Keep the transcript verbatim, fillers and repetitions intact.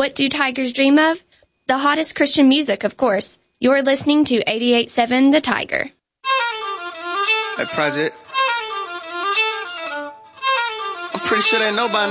What do tigers dream of? The hottest Christian music, of course. You're listening to eighty-eight point seven The Tiger. Hey, Project. I'm pretty sure they know by